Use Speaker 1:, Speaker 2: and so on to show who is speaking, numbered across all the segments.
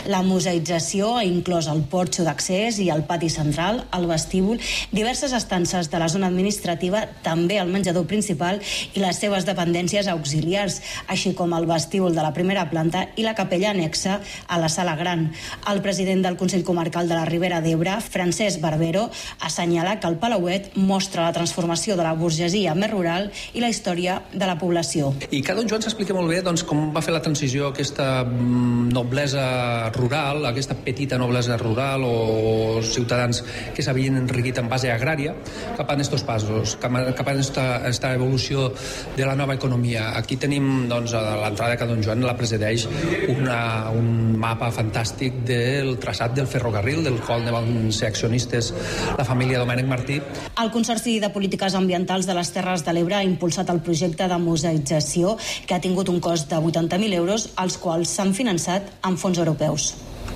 Speaker 1: La museïtzació ha inclòs el porxo d'accés i el pati central, el vestíbul, diverses estances de la zona administrativa, també el menjador principal i les seves dependències auxiliars, així com el vestíbul de la primera planta i la capella anexa a la sala gran. El president del Consell Comarcal de la Ribera d'Ebre, Francesc Barbero, assenyala que el Palauet mostra la transformació de la burgesia més rural i la història de la població.
Speaker 2: I que Don Joan s'explica molt bé com va fer la transició aquesta noblesa rural, aquesta petita noblesa rural o ciutadans que s'havien enriquit en base agrària cap a estos passos, cap a esta evolució de la nova economia. Aquí tenim a l'entrada que Don Joan la presideix un mapa fantàstic del traçat del ferrocarril, del qual ne van ser accionistes la família Domènec Martí.
Speaker 1: El Consorci de Polítiques Ambientals de les Terres de l'Ebre ha impulsat el projecte de museïtzació que ha tingut un cost de 80.000 euros, els quals s'han finançat amb fons europeus.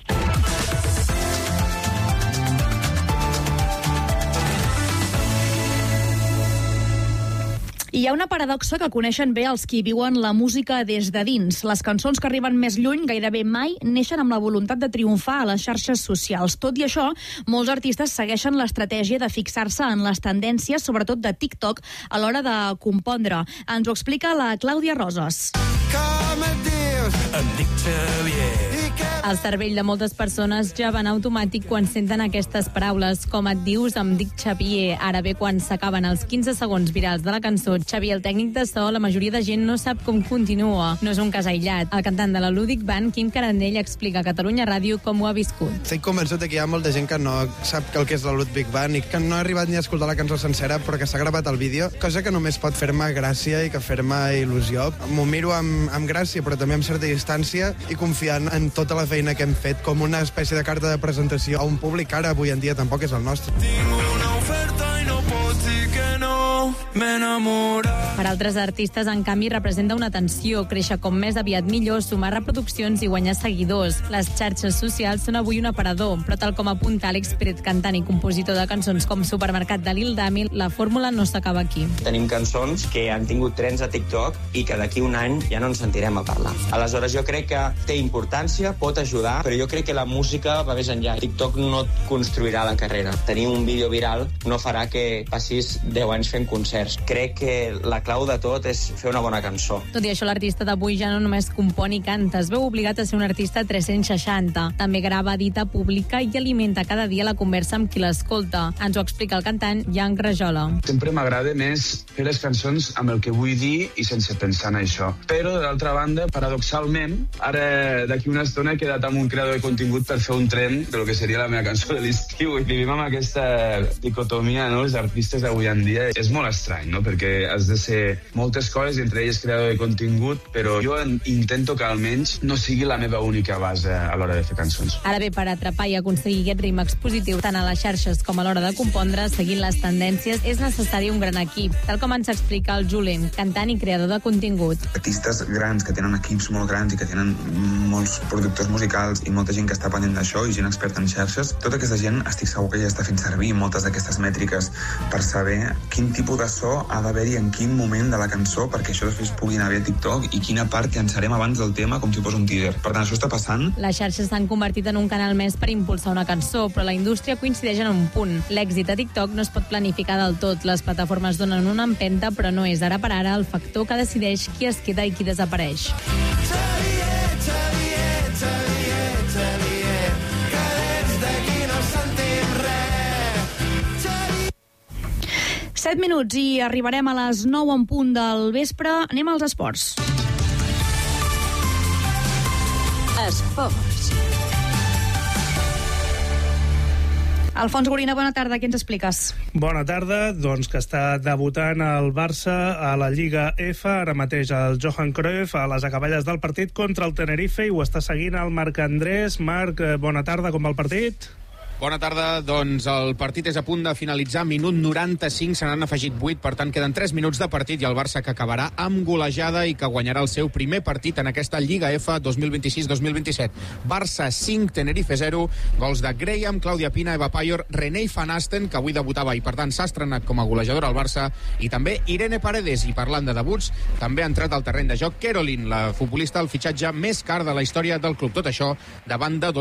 Speaker 3: Hi ha una paradoxa que coneixen bé els qui viuen la música des de dins. Les cançons que arriben més lluny gairebé mai neixen amb la voluntat de triomfar a les xarxes socials. Tot i això, molts artistes segueixen l'estratègia de fixar-se en les tendències, sobretot de TikTok, a l'hora de compondre. Ens ho explica la Clàudia Roses.
Speaker 4: Com et dius? Em dic Xavier.
Speaker 5: El cervell de moltes persones ja va en automàtic quan senten aquestes paraules. Com et dius? Em dic Xavier. Ara bé, quan s'acaben els 15 segons virals de la cançó, Xavier, el tècnic de so, la majoria de gent no sap com continua. No és un cas aïllat. El cantant de la Lúdic Band, Quim Carandell, explica a Catalunya Ràdio com ho ha viscut.
Speaker 6: Estic convençut que hi ha molta gent que no sap el que és la Ludwig Band i que no ha arribat ni a escoltar la cançó sencera, però que s'ha gravat el vídeo, cosa que només pot fer-me gràcia i que fer-me il·lusió. M'ho miro amb gràcia, però també amb certa distància i confiant en tota la feina que hem fet com una espècie de carta de presentació a un públic que ara avui en dia tampoc és el nostre.
Speaker 4: Tinc una oferta i no pots dir que no, m'he enamorat.
Speaker 5: Per altres artistes, en canvi, representa una tensió, créixer com més aviat millor, sumar reproduccions i guanyar seguidors. Les xarxes socials són avui un aparador, però tal com apunta Àlex Pérez, cantant i compositor de cançons com Supermercat de Lil Dami, la fórmula no s'acaba aquí.
Speaker 7: Tenim cançons que han tingut trends a TikTok i que d'aquí un any ja no ens sentirem a parlar. Aleshores, jo crec que té importància, pot ajudar, però jo crec que la música va més enllà. TikTok no et construirà la carrera. Tenir un vídeo viral no farà que passis 10 anys fent concerts. Crec que la clau de tot és fer una bona cançó.
Speaker 5: Tot i això, l'artista d'avui ja no només compon i canta, es veu obligat a ser un artista 360. També grava, edita, publica i alimenta cada dia la conversa amb qui l'escolta. Ens ho explica el cantant Jan Grajola.
Speaker 8: Sempre m'agrada més fer les cançons amb el que vull dir i sense pensar en això. Però, d'altra banda, paradoxalment, ara d'aquí una estona he quedat amb un creador de contingut per fer un tren del que seria la meva cançó de l'estiu. I vivim amb aquesta dicotomia, no?, els artistes d'avui en dia. És molt estrany, no?, perquè has de ser moltes coses, entre elles creador de contingut, però jo intento que almenys no sigui la meva única base a l'hora de fer cançons.
Speaker 5: Ara bé, per atrapar i aconseguir aquest ritme expositiu tant a les xarxes com a l'hora de compondre, seguint les tendències, és necessari un gran equip, tal com ens explica el Julen, cantant i creador de contingut.
Speaker 9: Artistes grans que tenen equips molt grans i que tenen molts productors musicals i molta gent que està pendent d'això i gent experta en xarxes, tota aquesta gent estic segur que ja està fent servir moltes d'aquestes mètriques per saber quin tipus de so ha d'haver-hi en quin moment de la cançó perquè això després pugui anar bé a TikTok i quina part llançarem abans del tema com si fos un teaser. Per tant, això està passant.
Speaker 5: Les xarxes s'han convertit en un canal més per impulsar una cançó, però la indústria coincideix en un punt. L'èxit a TikTok no es pot planificar del tot. Les plataformes donen una empenta, però no és ara per ara el factor que decideix qui es queda i qui desapareix. Set minuts i arribarem a les 9 en punt del vespre. Anem als esports.
Speaker 10: Esports.
Speaker 3: Alfons Gorina, bona tarda, què ens expliques?
Speaker 11: Bona tarda, doncs que està debutant el Barça a la Lliga F, ara mateix el Johan Cruyff a les acaballes del partit contra el Tenerife i ho està seguint el Marc Andrés. Marc, bona tarda, com va el partit?
Speaker 12: Bona tarda, doncs el partit és a punt de finalitzar, minut 95, se n'han afegit 8, per tant queden 3 minuts de partit i el Barça que acabarà amb golejada i que guanyarà el seu primer partit en aquesta Lliga F 2026-2027. Barça 5, Tenerife 0, gols de Graham, Clàudia Pina, Eva Payor, René Van Asten, que avui debutava i per tant s'ha estrenat com a golejadora al Barça, i també Irene Paredes, i parlant de debuts, també ha entrat al terreny de joc Caroline, la futbolista, el fitxatge més car de la història del club. Tot això davant de